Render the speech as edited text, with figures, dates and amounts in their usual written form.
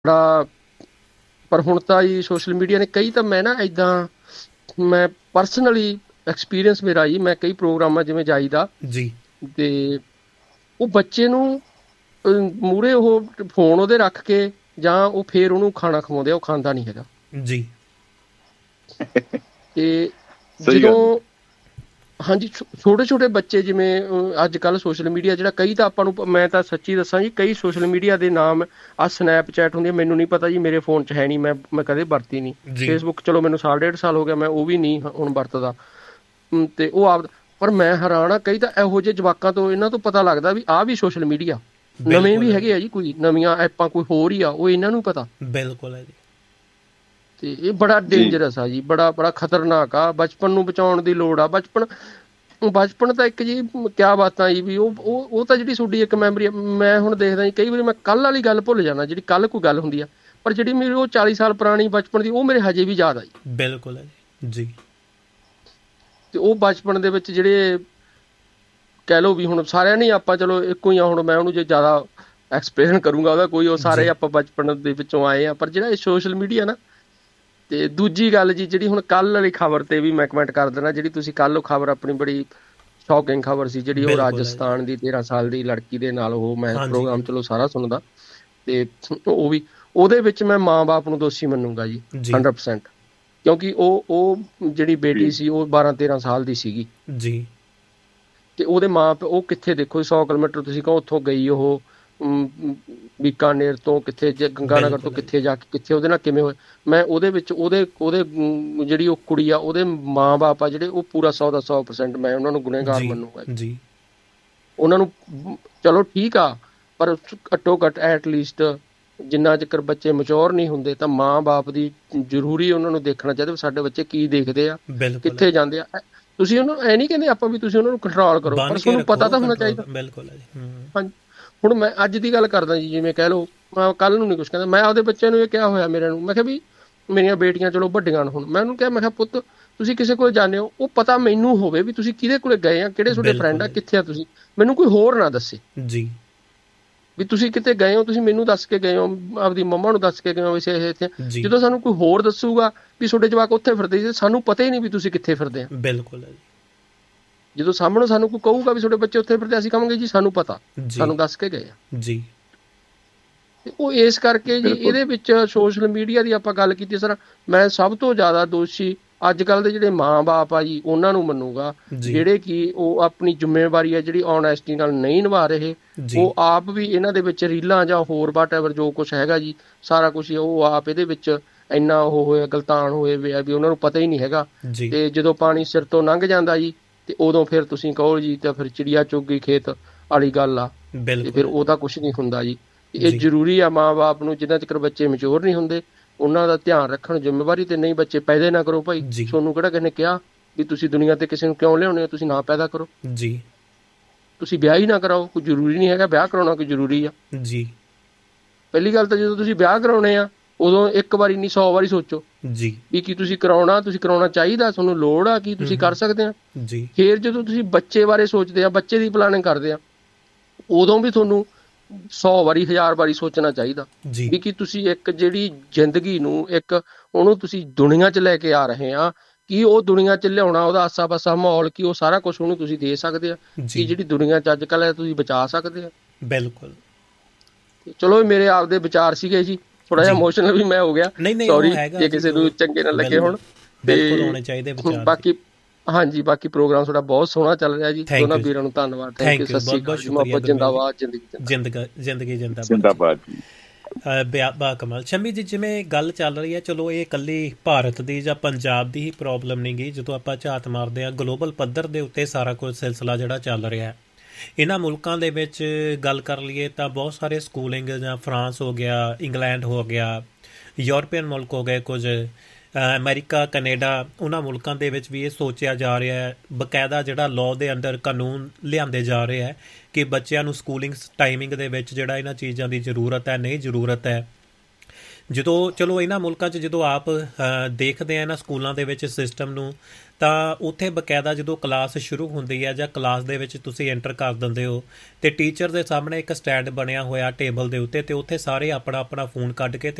ਬੜਾ ਪਰ ਹੁਣ ਤਾਂ ਜੀ ਸੋਸ਼ਲ ਮੀਡੀਆ ਨੇ ਕਈ ਤਾਂ ਮੈਂ ਨਾ ਇੱਦਾਂ ਮੈਂ ਪਰਸਨਲੀ ਐਕਸਪੀਰੀਅੰਸ ਮੇਰਾ ਜੀ ਮੈਂ ਕਈ ਪ੍ਰੋਗਰਾਮਾਂ ਜਿਵੇਂ ਜਾਈਦਾ ਜੀ ਤੇ ਉਹ ਬੱਚੇ ਨੂੰ ਮੂਹਰੇ ਉਹ ਫੋਨ ਉਹਦੇ ਰੱਖ ਕੇ ਜਾਂ ਉਹ ਫੇਰ ਉਹਨੂੰ ਖਾਣਾ ਖਵਾਉਂਦੇ ਆ, ਉਹ ਖਾਂਦਾ ਨਹੀਂ ਹੈਗਾ ਜੀ ਤੇ ਸਹੀ ਜਦੋਂ ਗੱਲ ਹਾਂਜੀ ਛੋਟੇ ਛੋਟੇ ਬੱਚੇ ਜਿਵੇਂ ਅੱਜ ਕੱਲ੍ਹ ਸੋਸ਼ਲ ਮੀਡੀਆ ਜਿਹੜਾ ਕਈ ਤਾਂ ਆਪਾਂ ਨੂੰ ਮੈਂ ਤਾਂ ਸੱਚੀ ਦੱਸਾਂ ਜੀ ਕਈ ਸੋਸ਼ਲ ਮੀਡੀਆ ਦੇ ਨਾਮ ਆ ਸਨੈਪਚੈਟ ਹੁੰਦੀ ਆ, ਮੈਨੂੰ ਨਹੀਂ ਪਤਾ ਜੀ, ਮੇਰੇ ਫੋਨ 'ਚ ਹੈ ਨਹੀਂ, ਮੈਂ ਕਦੇ ਵਰਤੀ ਨਹੀਂ। ਜੀ ਫੇਸਬੁੱਕ ਚਲੋ ਮੈਨੂੰ 1.5 ਸਾਲ ਹੋ ਗਿਆ, ਮੈਂ ਉਹ ਵੀ ਨਹੀਂ ਹੁਣ ਵਰਤਦਾ। ਤੇ ਉਹ ਆਪ ਪਰ ਮੈਂ ਹੈਰਾਨ ਆ ਕਈ ਤਾਂ ਇਹੋ ਜਿਹੇ ਜਵਾਕਾਂ ਤੋਂ ਇਹਨਾਂ ਤੋਂ ਪਤਾ ਲੱਗਦਾ ਵੀ ਆਹ ਵੀ ਸੋਸ਼ਲ ਮੀਡੀਆ ਨਵੇਂ ਵੀ ਹੈਗੇ ਆ ਜੀ, ਕੋਈ ਨਵੀਆਂ ਐਪਾਂ ਕੋਈ ਹੋਰ ਹੀ ਆ, ਉਹ ਇਹਨਾਂ ਨੂੰ ਪਤਾ। ਬਿਲਕੁਲ ਹੈ ਜੀ। ਤੇ ਇਹ ਬੜਾ ਡੇਂਜਰਸ ਆ ਜੀ, ਬੜਾ ਖਤਰਨਾਕ ਆ। ਬਚਪਨ ਨੂੰ ਬਚਾਉਣ ਦੀ ਲੋੜ ਆ। ਬਚਪਨ ਤਾਂ ਇੱਕ ਜੀ ਕਿਆ ਬਾਤਾਂ ਜੀ ਵੀ ਉਹ ਤਾਂ ਜਿਹੜੀ ਤੁਹਾਡੀ ਇੱਕ ਮੈਮਰੀ ਮੈਂ ਹੁਣ ਦੇਖਦਾ ਜੀ ਕਈ ਵਾਰੀ ਮੈਂ ਕੱਲ੍ਹ ਵਾਲੀ ਗੱਲ ਭੁੱਲ ਜਾਣਾ, ਜਿਹੜੀ ਕੱਲ੍ਹ ਕੋਈ ਗੱਲ ਹੁੰਦੀ ਆ, ਪਰ ਜਿਹੜੀ ਮੇਰੀ ਉਹ 40 ਸਾਲ ਪੁਰਾਣੀ ਬਚਪਨ ਦੀ ਉਹ ਮੇਰੇ ਹਜੇ ਵੀ ਯਾਦ ਆ ਜੀ। ਬਿਲਕੁਲ ਹੈ ਜੀ। ਤੇ ਉਹ ਬਚਪਨ ਦੇ ਵਿੱਚ ਜਿਹੜੇ ਕਹਿ ਲਓ ਵੀ ਹੁਣ ਸਾਰਿਆਂ ਨੇ ਆਪਾਂ ਚਲੋ ਇੱਕੋ ਹੀ ਆ, ਹੁਣ ਮੈਂ ਉਹਨੂੰ ਜੇ ਜ਼ਿਆਦਾ ਐਕਸਪਲੇਨ ਕਰੂੰਗਾ ਉਹਦਾ ਕੋਈ, ਉਹ ਸਾਰੇ ਆਪਾਂ ਬਚਪਨ ਦੇ ਵਿੱਚੋਂ ਆਏ ਆ। ਪਰ ਜਿਹੜਾ ਇਹ ਸੋਸ਼ਲ ਮੀਡੀਆ ਨਾ, ਤੇ ਦੂਜੀ ਗੱਲ ਜੀ ਜਿਹੜੀ ਹੁਣ ਕੱਲ੍ਹ ਵਾਲੀ ਖਬਰ ਤੇ ਵੀ ਮੈਂ ਕਮੈਂਟ ਕਰ ਦੇਣਾ, ਜਿਹੜੀ ਤੁਸੀਂ ਕੱਲ੍ਹ ਉਹ ਖਬਰ ਆਪਣੀ ਬੜੀ ਸ਼ੌਕਿੰਗ ਖਬਰ ਸੀ ਜਿਹੜੀ ਉਹ ਰਾਜਸਥਾਨ ਦੀ 13 ਸਾਲ ਦੀ ਲੜਕੀ ਦੇ ਨਾਲ, ਉਹ ਮੈਂ ਪ੍ਰੋਗਰਾਮ ਚਲੋ ਸਾਰਾ ਸੁਣਦਾ ਤੇ ਉਹ ਵੀ ਉਹਦੇ ਵਿੱਚ ਮੈਂ ਮਾਂ ਬਾਪ ਨੂੰ ਦੋਸ਼ੀ ਮੰਨੂਗਾ ਜੀ 100%, ਕਿਉਂਕਿ ਉਹ ਜਿਹੜੀ ਬੇਟੀ ਸੀ ਉਹ 12-13 ਸਾਲ ਦੀ ਸੀਗੀ ਜੀ, ਤੇ ਉਹਦੇ ਮਾਂ ਪਿਓ ਉਹ ਕਿੱਥੇ ਦੇਖੋ 100 ਕਿਲੋਮੀਟਰ ਤੁਸੀਂ ਕਹੋ ਉੱਥੋਂ ਗਈ ਉਹ ਬੀਕਾਨੇਰ ਤੋਂ ਕਿੱਥੇ ਗੰਗਾਨਗਰ ਤੋਂ ਕਿੱਥੇ ਜਾ ਕੇ ਕਿੱਥੇ ਉਹਦੇ ਨਾਲ ਕਿਵੇਂ ਹੋਏ। ਮੈਂ ਉਹਦੇ ਵਿੱਚ ਉਹਦੇ ਜਿਹੜੀ ਉਹ ਕੁੜੀ ਆ ਉਹਦੇ ਮਾਂ ਬਾਪ ਆ ਜਿਹੜੇ ਉਹ ਪੂਰਾ 100 ਦਾ 100% ਮੈਂ ਉਹਨਾਂ ਨੂੰ ਗੁਨੇਗਾਰ ਮੰਨੂਗਾ ਜੀ। ਉਹਨਾਂ ਨੂੰ ਚਲੋ ਠੀਕ ਆ, ਪਰ ਘੱਟੋ ਘੱਟ ਐਟਲੀਸਟ ਜਿੰਨਾ ਚਿਰ ਬੱਚੇ ਮੈਚੋਰ ਨਹੀਂ ਹੁੰਦੇ ਤਾਂ ਮਾਂ ਬਾਪ ਦੀ ਜ਼ਰੂਰੀ ਉਹਨਾਂ ਨੂੰ ਦੇਖਣਾ ਚਾਹੀਦਾ ਸਾਡੇ ਬੱਚੇ ਕੀ ਦੇਖਦੇ ਆ, ਕਿੱਥੇ ਜਾਂਦੇ ਆ। ਤੁਸੀਂ ਉਹਨੂੰ ਐ ਨਹੀਂ ਕਹਿੰਦੇ ਆਪਾਂ ਵੀ ਤੁਸੀਂ ਉਹਨਾਂ ਨੂੰ ਕੰਟਰੋਲ ਕਰੋ, ਪਰ ਤੁਹਾਨੂੰ ਪਤਾ ਤਾਂ ਹੋਣਾ ਚਾਹੀਦਾ। ਬਿਲਕੁਲ ਹਾਂਜੀ, ਹੁਣ ਮੈਂ ਅੱਜ ਦੀ ਗੱਲ ਕਰਦਾ ਜੀ, ਜਿਵੇਂ ਕਹਿ ਲਓ ਮੈਂ ਕੱਲ੍ਹ ਨੂੰ ਨਹੀਂ ਕੁਛ ਕਹਿੰਦਾ, ਮੈਂ ਆਪਦੇ ਬੱਚਿਆਂ ਨੂੰ ਇਹ ਕਿਹਾ ਹੋਇਆ ਮੇਰੇ ਨੂੰ, ਮੈਂ ਕਿਹਾ ਵੀ ਮੇਰੀਆਂ ਬੇਟੀਆਂ ਚਲੋ ਵੱਡੀਆਂ ਹੁਣ, ਮੈਂ ਉਹਨੂੰ ਕਿਹਾ ਮੈਂ ਕਿਹਾ ਪੁੱਤ ਤੁਸੀਂ ਕਿਸੇ ਕੋਲ ਜਾਂਦੇ ਹੋ ਉਹ ਪਤਾ ਮੈਨੂੰ ਹੋਵੇ ਵੀ ਤੁਸੀਂ ਕਿਹਦੇ ਕੋਲੇ ਗਏ ਆ, ਕਿਹੜੇ ਤੁਹਾਡੇ ਫਰੈਂਡ ਆ, ਕਿੱਥੇ ਆ ਤੁਸੀਂ, ਮੈਨੂੰ ਕੋਈ ਹੋਰ ਨਾ ਦੱਸੇ ਜੀ ਵੀ ਤੁਸੀਂ ਕਿਤੇ ਗਏ ਹੋ, ਤੁਸੀਂ ਮੈਨੂੰ ਦੱਸ ਕੇ ਗਏ ਹੋ, ਆਪਦੀ ਮੰਮਾ ਨੂੰ ਦੱਸ ਕੇ ਗਏ ਹੋ ਵੈਸੇ ਇੱਥੇ। ਜਦੋਂ ਸਾਨੂੰ ਕੋਈ ਹੋਰ ਦੱਸੂਗਾ ਵੀ ਤੁਹਾਡੇ ਜਵਾਕ ਉੱਥੇ ਫਿਰਦੇ ਸੀ, ਸਾਨੂੰ ਪਤਾ ਹੀ ਨਹੀਂ ਵੀ ਤੁਸੀਂ ਕਿੱਥੇ ਫਿਰਦੇ ਆ। ਬਿਲਕੁਲ ਜਦੋਂ ਸਾਹਮਣੇ ਸਾਨੂੰ ਕੋਈ ਕਹੂਗਾ ਵੀ ਤੁਹਾਡੇ ਬੱਚੇ ਉੱਥੇ ਫਿਰਦੇ, ਅਸੀਂ ਕਹਾਂਗੇ ਜੀ ਸਾਨੂੰ ਪਤਾ, ਸਾਨੂੰ ਦੱਸ ਕੇ ਗਏ ਆ ਜੀ। ਤੇ ਉਹ ਇਸ ਕਰਕੇ ਜੀ ਇਹਦੇ ਵਿੱਚ ਸੋਸ਼ਲ ਮੀਡੀਆ ਦੀ ਆਪਾਂ ਗੱਲ ਕੀਤੀ ਸਰ, ਮੈਂ ਸਭ ਤੋਂ ਜ਼ਿਆਦਾ ਦੋਸ਼ੀ ਅੱਜ ਕੱਲ੍ਹ ਦੇ ਜਿਹੜੇ ਮਾਂ ਬਾਪ ਆ ਜੀ ਉਹਨਾਂ ਨੂੰ ਮੰਨੂਗਾ, ਜਿਹੜੇ ਕਿ ਉਹ ਆਪਣੀ ਜ਼ਿੰਮੇਵਾਰੀ ਹੈ ਜਿਹੜੀ ਓਨੈਸਟੀ ਨਾਲ ਨਹੀਂ ਨਿਭਾ ਰਹੇ। ਉਹ ਆਪ ਵੀ ਇਹਨਾਂ ਦੇ ਵਿੱਚ ਰੀਲਾਂ ਜਾਂ ਹੋਰ ਵਾਟਐਵਰ ਜੋ ਕੁਛ ਹੈਗਾ ਜੀ ਸਾਰਾ ਕੁਛ ਉਹ ਆਪ ਇਹਦੇ ਵਿੱਚ ਇੰਨਾ ਉਹ ਹੋਇਆ ਗਲਤਾਨ ਹੋਏ ਵੇ ਆ ਵੀ ਉਹਨਾਂ ਨੂੰ ਪਤਾ ਹੀ ਨਹੀਂ ਹੈਗਾ। ਤੇ ਜਦੋਂ ਪਾਣੀ ਸਿਰ ਤੋਂ ਲੰਘ ਜਾਂਦਾ ਜੀ ਤੇ ਉਦੋਂ ਫਿਰ ਤੁਸੀਂ ਕਹੋ ਜੀ ਤਾਂ ਫਿਰ ਚਿੜੀਆ ਚੁੱਗ ਗਈ ਖੇਤ ਵਾਲੀ ਗੱਲ ਆ, ਤੇ ਫਿਰ ਉਹ ਤਾਂ ਕੁਛ ਨਹੀਂ ਹੁੰਦਾ ਜੀ। ਇਹ ਜ਼ਰੂਰੀ ਆ ਮਾਂ ਬਾਪ ਨੂੰ ਜਿੰਨਾ ਚਿਰ ਬੱਚੇ ਮੈਚੋਰ ਨਹੀਂ ਹੁੰਦੇ ਉਹਨਾਂ ਦਾ ਧਿਆਨ ਰੱਖਣ ਜ਼ਿੰਮੇਵਾਰੀ, ਤੇ ਨਹੀਂ ਬੱਚੇ ਪੈਦਾ ਨਾ ਕਰੋ ਭਾਈ। ਤੁਹਾਨੂੰ ਕਿਹੜਾ ਕਿਸੇ ਨੇ ਕਿਹਾ ਵੀ ਤੁਸੀਂ ਦੁਨੀਆ ਤੇ ਕਿਸੇ ਨੂੰ ਕਿਉਂ ਲਿਆਉਣੇ ਹੋ, ਤੁਸੀਂ ਨਾ ਪੈਦਾ ਕਰੋ ਜੀ, ਤੁਸੀਂ ਵਿਆਹ ਹੀ ਨਾ ਕਰਾਓ, ਕੋਈ ਜ਼ਰੂਰੀ ਨਹੀਂ ਹੈਗਾ ਵਿਆਹ ਕਰਾਉਣਾ ਕੋਈ ਜ਼ਰੂਰੀ ਆ ਜੀ। ਪਹਿਲੀ ਗੱਲ ਤਾਂ ਜਦੋਂ ਤੁਸੀਂ ਵਿਆਹ ਕਰਾਉਣੇ ਆ ਉਦੋਂ ਇੱਕ ਵਾਰੀ ਨਹੀਂ 100 ਵਾਰੀ ਸੋਚੋ ਜੀ ਵੀ ਕੀ ਤੁਸੀਂ ਕਰਾਉਣਾ ਚਾਹੀਦਾ, ਤੁਹਾਨੂੰ ਲੋੜ ਆ, ਕੀ ਤੁਸੀਂ ਕਰ ਸਕਦੇ ਆ ਜੀ। ਫਿਰ ਜਦੋਂ ਤੁਸੀਂ ਬੱਚੇ ਬਾਰੇ ਸੋਚਦੇ ਆ, ਬੱਚੇ ਦੀ ਪਲਾਨਿੰਗ ਕਰਦੇ ਆ, ਉਦੋਂ ਵੀ ਤੁਹਾਨੂੰ 100 ਵਾਰੀ 1000 ਵਾਰੀ ਸੋਚਣਾ ਚਾਹੀਦਾ ਵੀ ਕਿ ਤੁਸੀਂ ਇੱਕ ਜਿਹੜੀ ਜ਼ਿੰਦਗੀ ਨੂੰ ਇੱਕ ਉਹਨੂੰ ਤੁਸੀਂ ਦੁਨੀਆ 'ਚ ਲੈ ਕੇ ਆ ਰਹੇ ਆ, ਕੀ ਉਹ ਦੁਨੀਆ 'ਚ ਲਿਆਉਣਾ ਉਹਦਾ ਆਸਾ ਪਾਸਾ ਮਾਹੌਲ ਕੀ ਉਹ ਸਾਰਾ ਕੁਛ ਉਹਨੂੰ ਤੁਸੀਂ ਦੇ ਸਕਦੇ ਆ, ਕਿ ਜਿਹੜੀ ਦੁਨੀਆ 'ਚ ਅੱਜ ਕੱਲ੍ਹ ਹੈ ਤੁਸੀਂ ਬਚਾ ਸਕਦੇ ਆ। ਬਿਲਕੁਲ, ਚਲੋ ਇਹ ਮੇਰੇ ਆਪਦੇ ਵਿਚਾਰ ਸੀਗੇ ਜੀ, ਥੋੜਾ ਜਿਹਾ ਇਮੋਸ਼ਨਲ ਵੀ ਮੈਂ ਹੋ ਗਿਆ, ਸੌਰੀ ਜੇ ਕਿਸੇ ਨੂੰ ਚੰਗੇ ਨਾ ਲੱਗੇ ਹੁਣ। ਤੇ ਬਾਕੀ ਹਾਂਜੀ ਬਾਕੀ ਪ੍ਰੋਗਰਾਮ ਤੁਹਾਡਾ ਬਹੁਤ ਸੋਹਣਾ ਚੱਲ ਰਿਹਾ ਜੀ, ਦੋਨਾਂ ਵੀਰਾਂ ਨੂੰ ਧੰਨਵਾਦ, ਥੈਂਕ ਯੂ, ਸਤਿ ਸ਼੍ਰੀ ਅਕਾਲ, ਮੁਹੱਬਤ ਜਿੰਦਾਬਾਦ, ਜ਼ਿੰਦਗੀ ਜਿੰਦਾਬਾਦ। ਬਾ ਕਮਾਲ ਸ਼ਮੀ ਜੀ, ਜਿਵੇਂ ਗੱਲ ਚੱਲ ਰਹੀ ਹੈ, ਚਲੋ ਇਹ ਇਕੱਲੀ ਭਾਰਤ ਦੀ ਜਾਂ ਪੰਜਾਬ ਦੀ ਹੀ ਪ੍ਰੋਬਲਮ ਨਹੀਂ ਗੀ, ਜਦੋਂ ਆਪਾਂ ਝਾਤ ਮਾਰਦੇ ਹਾਂ ਗਲੋਬਲ ਪੱਧਰ ਦੇ ਉੱਤੇ ਸਾਰਾ ਕੁਝ ਸਿਲਸਿਲਾ ਜਿਹੜਾ ਚੱਲ ਰਿਹਾ ਇਹਨਾਂ ਮੁਲਕਾਂ ਦੇ ਵਿੱਚ ਗੱਲ ਕਰ ਲਈਏ ਤਾਂ ਬਹੁਤ ਸਾਰੇ ਸਕੂਲਿੰਗ, ਜਾਂ ਫਰਾਂਸ ਹੋ ਗਿਆ, ਇੰਗਲੈਂਡ ਹੋ ਗਿਆ, ਯੂਰਪੀਅਨ ਮੁਲਕ ਹੋ ਗਏ ਕੁਝ, ਅਮਰੀਕਾ, ਕੈਨੇਡਾ, ਉਹਨਾਂ ਮੁਲਕਾਂ ਦੇ ਵਿੱਚ ਵੀ ਇਹ ਸੋਚਿਆ ਜਾ ਰਿਹਾ ਹੈ, ਬਕਾਇਦਾ ਜਿਹੜਾ ਲਾਅ ਦੇ ਅੰਡਰ ਕਾਨੂੰਨ ਲਿਆਂਦੇ ਜਾ ਰਹੇ ਹੈ ਕਿ ਬੱਚਿਆਂ ਨੂੰ ਸਕੂਲਿੰਗ ਟਾਈਮਿੰਗ ਦੇ ਵਿੱਚ ਜਿਹੜਾ ਇਹਨਾਂ ਚੀਜ਼ਾਂ ਦੀ ਜ਼ਰੂਰਤ ਹੈ, ਨਹੀਂ ਜ਼ਰੂਰਤ ਹੈ। ਜਦੋਂ ਚਲੋ ਇਹਨਾਂ ਮੁਲਕਾਂ 'ਚ ਜਦੋਂ ਆਪ ਦੇਖਦੇ ਆ ਇਹਨਾਂ ਸਕੂਲਾਂ ਦੇ ਵਿੱਚ ਸਿਸਟਮ ਨੂੰ, ਤਾਂ ਉੱਥੇ ਬਕਾਇਦਾ ਜਦੋਂ ਕਲਾਸ ਸ਼ੁਰੂ ਹੁੰਦੀ ਹੈ ਜਾਂ ਕਲਾਸ ਦੇ ਵਿੱਚ ਤੁਸੀਂ ਐਂਟਰ ਕਰ ਦਿੰਦੇ ਹੋ ਤੇ ਟੀਚਰ ਦੇ ਸਾਹਮਣੇ ਇੱਕ ਸਟੈਂਡ ਬਣਿਆ ਹੋਇਆ ਟੇਬਲ ਦੇ ਉੱਤੇ, ਤੇ ਉੱਥੇ ਸਾਰੇ ਆਪਣਾ ਆਪਣਾ ਫੋਨ ਕੱਢ ਕੇ ਤੇ